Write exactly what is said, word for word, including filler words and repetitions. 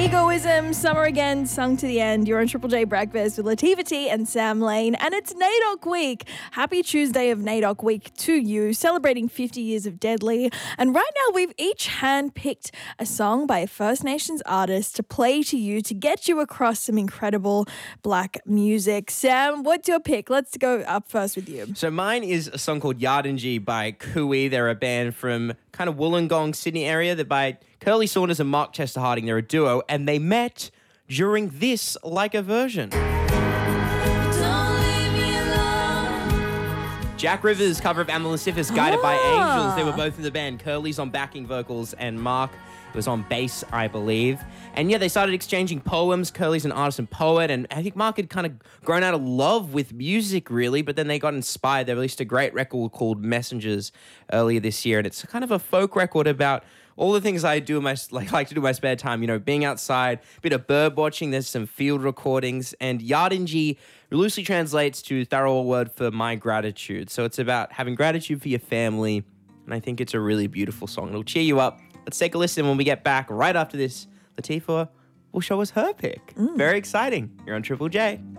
Egoism, Summer Again, sung to the end. You're on Triple J Breakfast with Latifah T and Sam Lane, and it's NAIDOC Week. Happy Tuesday of NAIDOC Week to you, celebrating fifty years of Deadly. And right now, we've each handpicked a song by a First Nations artist to play to you to get you across some incredible black music. Sam, what's your pick? Let's go up first with you. So mine is a song called Yardinji by Kui. They're a band from kind of Wollongong, Sydney area. They're by Curly Saunders and Mark Chester Harding. They're a duo, and they met during this Like a Version. Jack Rivers' cover of Amelin Siffers, Guided Ah. by Angels. They were both in the band. Curly's on backing vocals, and Mark was on bass, I believe. And yeah, they started exchanging poems. Curly's an artist and poet, and I think Mark had kind of grown out of love with music, really, but then they got inspired. They released a great record called Messengers earlier this year, and it's kind of a folk record about all the things I do in my like like to do in my spare time, you know, being outside, a bit of bird watching, there's some field recordings, and Yardinji loosely translates to thorough word for my gratitude. So it's about having gratitude for your family, and I think it's a really beautiful song. It'll cheer you up. Let's take a listen when we get back right after this. Latifah will show us her pick. Mm. Very exciting. You're on Triple J.